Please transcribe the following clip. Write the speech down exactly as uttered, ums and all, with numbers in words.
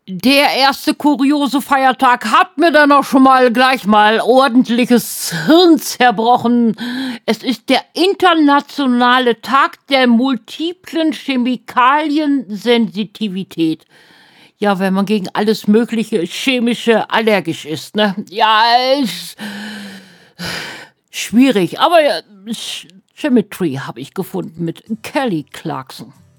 Der erste kuriose Feiertag hat mir dann auch schon mal gleich mal ordentliches Hirn zerbrochen. Es ist der internationale Tag der multiplen Chemikaliensensitivität. Ja, wenn man gegen alles mögliche Chemische allergisch ist, ne? Ja, ist schwierig, aber ja, Sch- Symmetry habe ich gefunden mit Kelly Clarkson.